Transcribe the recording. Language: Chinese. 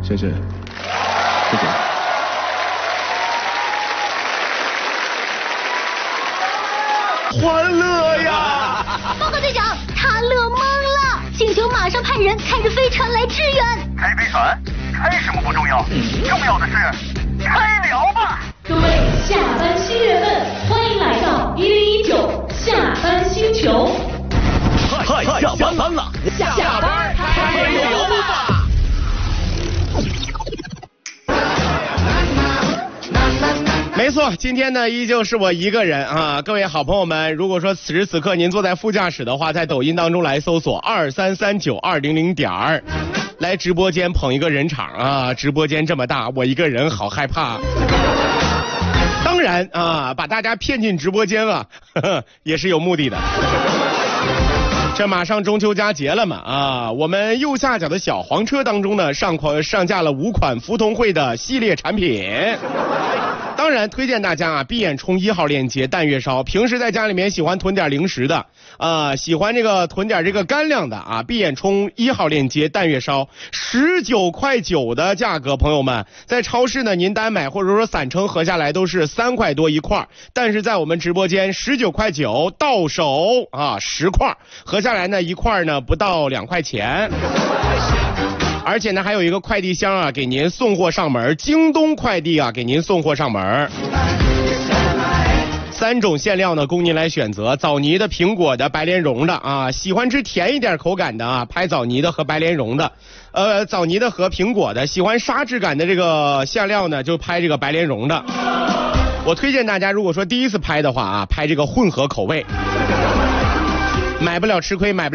谢谢。欢乐呀！ 报告队长，他乐懵了，星球马上派人开着飞船来支援。 开飞船？开什么不重要，重要的是开聊吧！ 各位下班新人们，欢迎来到1019下班星球。 嗨，下班了，下班开聊吧！ 没错，今天呢依旧是我一个人啊！各位好朋友们，如果说此时此刻您坐在副驾驶的话，在抖音当中来搜索2339-200点来直播间捧一个人场啊！直播间这么大，我一个人好害怕。当然啊，把大家骗进直播间啊，也是有目的的。这马上中秋佳节了嘛啊！我们右下角的小黄车当中呢，上架了5款福同汇的系列产品。当然推荐大家啊，闭眼冲1号链接淡月烧。平时在家里面喜欢囤点零食的喜欢这个囤点这个干粮的啊，闭眼冲1号链接淡月烧，19.9块的价格，朋友们，在超市呢您单买或者说散称合下来都是3块多一块，但是在我们直播间19.9块到手啊10块，合下来呢一块呢不到2块钱。而且呢，还有一个快递箱啊，给您送货上门，京东快递啊，给您送货上门。3种馅料呢，供您来选择：枣泥的、苹果的、白莲蓉的啊。喜欢吃甜一点口感的啊，拍枣泥的和白莲蓉的，枣泥的和苹果的。喜欢沙质感的这个馅料呢，就拍这个白莲蓉的。我推荐大家，如果说第一次拍的话啊，拍这个混合口味，买不了吃亏，买不了。